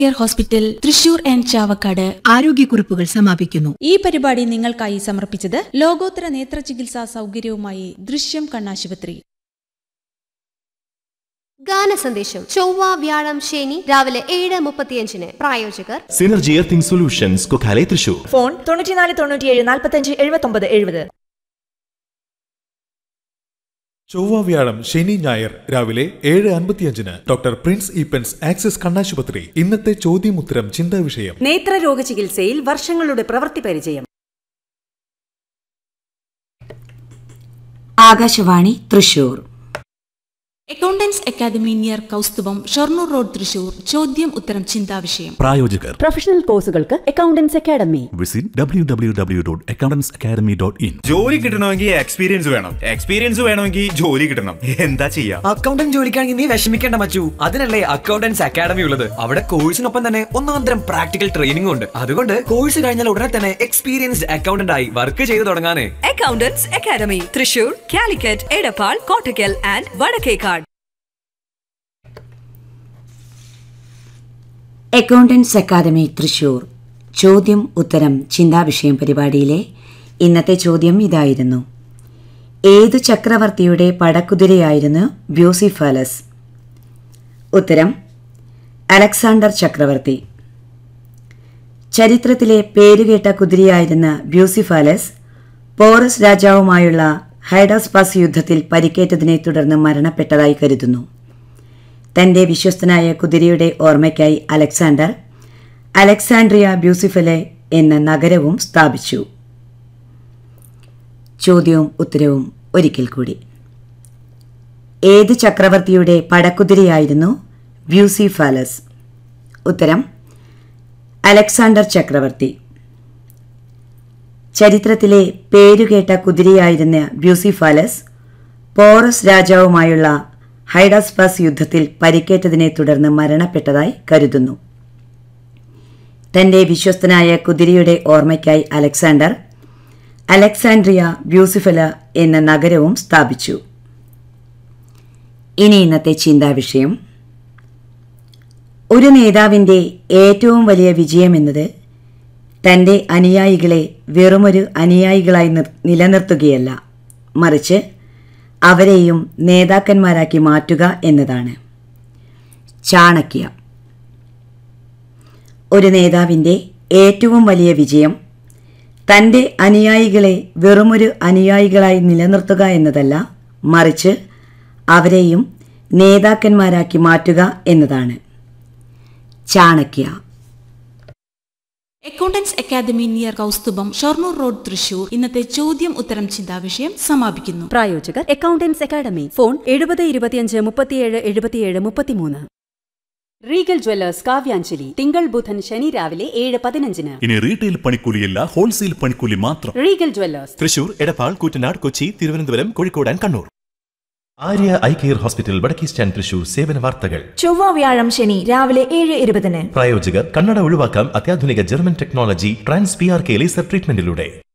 Care hospital Thrissur and Chavakkad ആരോഗ്യക്കുറിപ്പുകൾ സമാപിക്കുന്നു. ഈ പരിപാടി നിങ്ങൾക്കായി സമർപ്പിച്ചത് ലോകോത്തര നേത്ര ചികിത്സാ സൗകര്യവുമായി ദൃശ്യം കണ്ണാശുപത്രി. ഗാനസന്ദേശം ചൊവ്വ വ്യാഴം ശനി രാവിലെ 7:35. പ്രായോജകർ synergy earthing solutions Kokkalai Thrissur. Phone 94 97 45 79 70. ചൊവ്വ വ്യാഴം ശനി ഞായർ രാവിലെ 7:55 ഡോക്ടർ പ്രിൻസ് ഈപ്പൻസ് ആക്സിസ് കണ്ണാശുപത്രി. ഇന്നത്തെ ചോദ്യമുത്തരം ചിന്താ വിഷയം. നേത്രരോഗ ചികിത്സയിൽ വർഷങ്ങളുടെ പ്രവൃത്തി പരിചയം. Akashvani Thrissur. Accountants academy near Kaustubham, Shoranur road, Thrissur. ചോദ്യം ഉത്തരം ചിന്താവിഷയം. പ്രായോജകർ പ്രൊഫഷണൽ കോഴ്സുകൾക്ക് അക്കൗണ്ടൻസ് അക്കാദമി. Visit www.accountantsacademy.in. ജോലി കിട്ടണമെങ്കിൽ എക്സ്പീരിയൻസ് വേണം. എക്സ്പീരിയൻസ് വേണമെങ്കിൽ ജോലി കിട്ടണം. എന്താ ചെയ്യാ? അക്കൗണ്ടന്റ് ജോലിക്കാണെങ്കിൽ നീ വിഷമിക്കേണ്ട മച്ചു. അതിനല്ലേ അക്കൗണ്ടൻസ് അക്കാദമി ഉള്ളത്. അവിടെ കോഴ്സിനൊപ്പം തന്നെ ഒന്നാന്തരം പ്രാക്ടിക്കൽ ട്രെയിനിംഗ് ഉണ്ട്. അതുകൊണ്ട് കോഴ്സ് കഴിഞ്ഞാൽ ഉടനെ തന്നെ എക്സ്പീരിയൻസ്ഡ് അക്കൗണ്ടന്റ് ആയി വർക്ക് ചെയ്തു തുടങ്ങാനേ. Accountants academy Thrissur, Calicut, Edappal, Kottakkal and Vadakkekad. Accountants academy Thrissur. ചോദ്യം ഉത്തരം ചിന്താവിഷയം പരിപാടിയിലെ ഇന്നത്തെ ചോദ്യം ഇതായിരുന്നു: ഏതു ചക്രവർത്തിയുടെ പടക്കുതിരയായിരുന്നു ബ്യൂസിഫാലസ്? ഉത്തരം അലക്സാണ്ടർ ചക്രവർത്തി. ചരിത്രത്തിലെ പേരുകേട്ട കുതിരയായിരുന്ന ബ്യൂസിഫാലസ് പോറസ് രാജാവുമായുള്ള ഹൈഡാസ്പാസ് യുദ്ധത്തിൽ പരിക്കേറ്റതിനെ തുടർന്ന് മരണപ്പെട്ടതായി കരുതുന്നു. തന്റെ വിശ്വസ്തനായ കുതിരയുടെ ഓർമ്മയ്ക്കായി അലക്സാണ്ടർ അലക്സാൻഡ്രിയ ബ്യൂസിഫലെ എന്ന നഗരവും സ്ഥാപിച്ചു. ചോദ്യവും ഉത്തരവും ഒരിക്കൽ കൂടി: ഏത് ചക്രവർത്തിയുടെ പടക്കുതിരയായിരുന്നു ബ്യൂസിഫാലസ്? ഉത്തരം അലക്സാണ്ടർ ചക്രവർത്തി. ചരിത്രത്തിലെ പേരുകേട്ട കുതിരയായിരുന്ന ബ്യൂസിഫാലസ് പോറസ് രാജാവുമായുള്ള ഹൈഡാസ്പാസ് യുദ്ധത്തിൽ പരിക്കേറ്റതിനെ തുടർന്ന് മരണപ്പെട്ടതായി കരുതുന്നു. തന്റെ വിശ്വസ്തനായ കുതിരയുടെ ഓർമ്മയ്ക്കായി അലക്സാണ്ടർ അലക്സാൻഡ്രിയ ബ്യൂസിഫല എന്ന നഗരവും സ്ഥാപിച്ചു. ഇനി ഇന്നത്തെ ചിന്താവിഷയം: ഒരു നേതാവിൻ്റെ ഏറ്റവും വലിയ വിജയമെന്നത് തൻ്റെ അനുയായികളെ വെറുമൊരു അനുയായികളായി നിലനിർത്തുകയല്ല, മറിച്ച് അവരെയും നേതാക്കന്മാരാക്കി മാറ്റുക എന്നതാണ്. ചാണക്യ. ഒരു നേതാവിൻ്റെ ഏറ്റവും വലിയ വിജയം തൻ്റെ അനുയായികളെ വെറുമൊരു അനുയായികളായി നിലനിർത്തുക എന്നതല്ല, മറിച്ച് അവരെയും നേതാക്കന്മാരാക്കി മാറ്റുക എന്നതാണ്. Chanakya. Accountants academy near Kaustubham, Shoranur road, Thrissur. ഇന്നത്തെ ചോദ്യം ഉത്തരം ചിന്താവിഷയം സമാപിക്കുന്നു. പ്രായോജകർ accountants academy. Phone 70 25 37 77 33. Regal Jewellers Kavyanjali. തിങ്കൾ ബുധൻ ശനി രാവിലെ 7:15. ഇനി റീറ്റെയിൽ പണിക്കൂലിയല്ല, ഹോൾസെയിൽ പണിക്കൂലി മാത്രം. Regal Jewellers Thrissur, Edappal, Koottanad, Kochi, Thiruvananthapuram, Kozhikode and Kannur. Arya eye care hospital വടക്കേ സ്റ്റാൻഡ് തൃശൂർ. സേവന വാർത്തകൾ. ചൊവ്വ വ്യാഴം ശനി രാവിലെ 7:20. പ്രായോജകർ കണ്ണട ഒഴിവാക്കാം അത്യാധുനിക German technology trans PRK laser ട്രീറ്റ്മെന്റിലൂടെ.